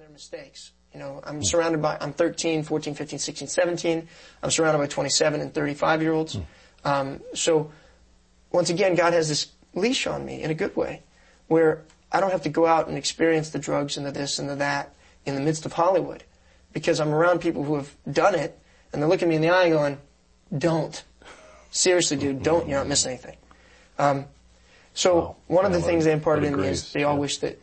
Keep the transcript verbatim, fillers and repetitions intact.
their mistakes. You know, I'm surrounded by, I'm thirteen, fourteen, fifteen, sixteen, seventeen. I'm surrounded by twenty-seven and thirty-five year olds. Um, so once again, God has this leash on me in a good way where I don't have to go out and experience the drugs and the this and the that in the midst of Hollywood because I'm around people who have done it and they're looking me in the eye going, don't. Seriously, dude, don't. You're not missing anything. Um, so wow. one of the yeah, things they imparted what a in me grace. is they all yeah. wish that